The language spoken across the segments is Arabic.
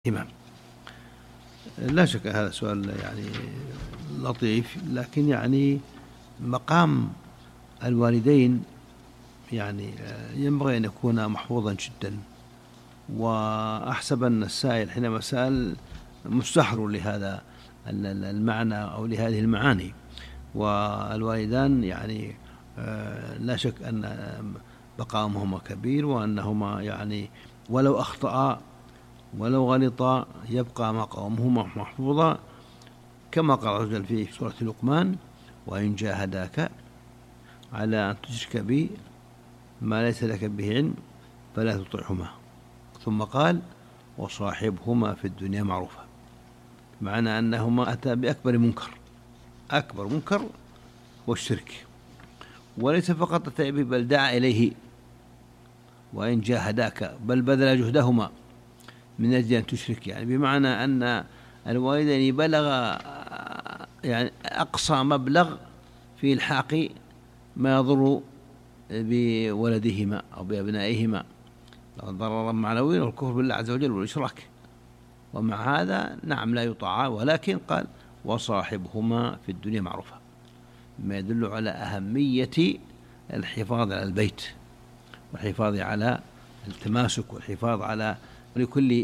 إمام. لا شك هذا سؤال لطيف، لكن مقام الوالدين ينبغي أن يكون محفوظا جدا. وأحسب أن السائل حينما سأل مستحضر لهذا المعنى أو لهذه المعاني. والوالدان لا شك أن مقامهما كبير، وأنهما ولو أخطأ ولو غلط يبقى مقامهما محفوظا، كما قال عز وجل في سورة لقمان: وإن جاهداك على أن تشرك بي ما ليس لك به علم فلا تطعهما. ثم قال: وصاحبهما في الدنيا معروفا. معنى أنهما أتى بأكبر منكر، أكبر منكر والشرك، وليس فقط أتى به بل دعا إليه. وإن جاهداك بل بذل جهدهما من أجل أن تشرك، بمعنى أن الوالدين بلغ أقصى مبلغ في الحاق ما يضر بولدهما أو بأبنائهما، ضررا معنويا والكفر بالله عز وجل والإشراك. ومع هذا نعم لا يطاعا، ولكن قال: وصاحبهما في الدنيا معروفا، ما يدل على أهمية الحفاظ على البيت، والحفاظ على التماسك، والحفاظ على لكل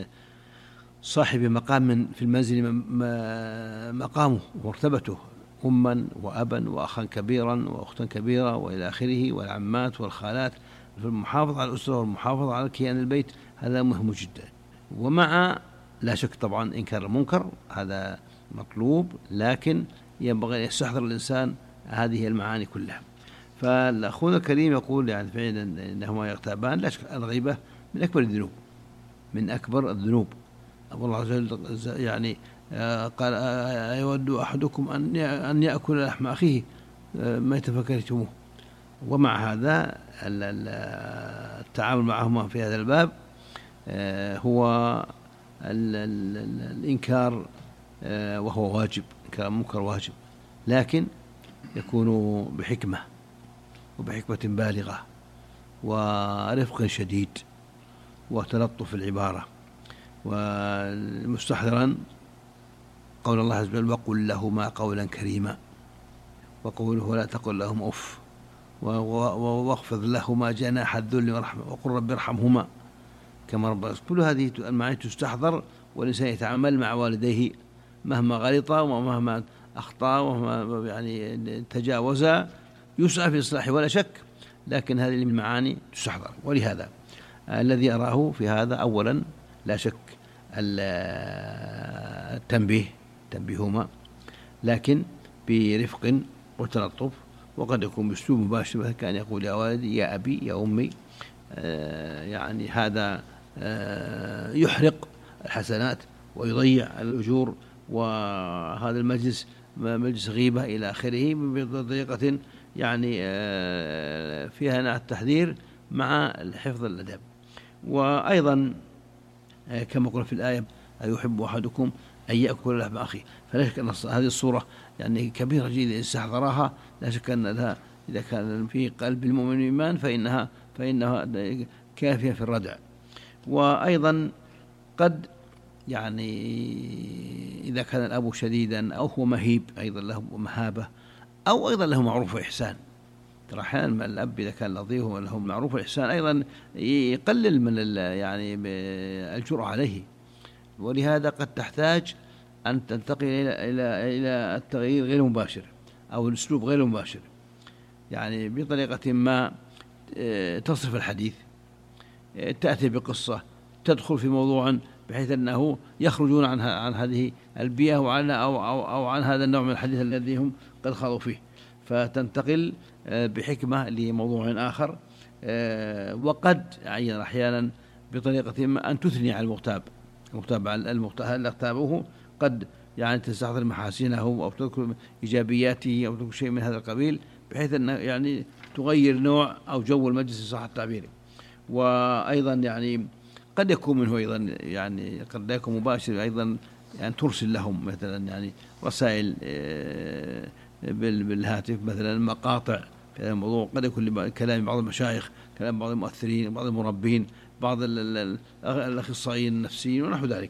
صاحب مقام في المنزل مقامه ومرتبته، أما وأبا وأخا كبيرا وأختا كبيرة وإلى آخره، والعمات والخالات. المحافظة على الأسرة والمحافظة على كيان البيت هذا مهم جدا. ومع لا شك طبعا إنكار المنكر هذا مطلوب، لكن ينبغي أن يستحضر الإنسان هذه المعاني كلها. فالأخونا الكريم يقول فعلا إنهما يغتابان. لا شك الغيبة من أكبر الذنوب، من أكبر الذنوب. الله عز وجل قال: أيود أحدكم أن يأكل لحم أخيه ميتا فكرهتموه. ومع هذا التعامل معهما في هذا الباب هو الإنكار، وهو واجب، إنكار المنكر واجب، لكن يكون بحكمة وبحكمة بالغة ورفق شديد وتلطف العبارة، ومستحضرا قول الله عز وجل: وقل لهما قولا كريما، وقوله: ولا تقل لهما أف، واخفض لهما جناح الذل ورحمة، وقل رب ارحمهما كما ربنا. كل هذه المعاني تستحضر، والإنسان يتعامل مع والديه مهما غلط ومهما أخطأ ومهما تجاوزا يسعى في إصلاحه ولا شك، لكن هذه المعاني تستحضر. ولهذا الذي أراه في هذا أولا لا شك تنبيههما، لكن برفق وتلطف، وقد يكون بأسلوب مباشر، كان يقول: يا والدي، يا أبي، يا أمي. هذا يحرق الحسنات ويضيع الأجور، وهذا المجلس مجلس غيبة إلى آخره، بطريقة فيها نوع التحذير مع حفظ الأدب. وأيضا كما قلنا في الآية: أيحب أحدكم أن يأكل لحم أخيه. فلا شك أن هذه الصورة كبيرة جدا، إن استحضرها لا شك أن لها، إذا كان في قلب المؤمن إيمان فإنها كافية في الردع. وأيضا قد إذا كان الأب شديدا أو هو مهيب، أيضا له مهابة، أو أيضا له معروف وإحسان. ترى أحيانا الأب إذا كان لطيف وله معروف وإحسان أيضا يقلل من الجرأة عليه. ولهذا قد تحتاج أن تنتقل إلى التغيير غير مباشر أو الأسلوب غير مباشر، بطريقة ما تصرف الحديث، تأتي بقصة، تدخل في موضوع بحيث أنه يخرجون عن هذه البيئة أو عن هذا النوع من الحديث الذي هم قد خاضوا فيه، فتنتقل بحكمة لموضوع آخر. وقد أحيانا بطريقة ما أن تثني على المغتاب اللي اغتابه، قد تستحضر محاسنه أو تذكر إيجابياته أو تذكر شيء من هذا القبيل، بحيث أن تغير نوع أو جو المجلس صح التعبير. وأيضا قد يكون منه أيضا قد لا يكون مباشر، أيضا ترسل لهم مثلا رسائل بالهاتف، مثلا مقاطع في هذا الموضوع. قد يكون كلام بعض المشايخ، كلام بعض المؤثرين، بعض المربين، بعض الأخصائيين النفسيين ونحو ذلك.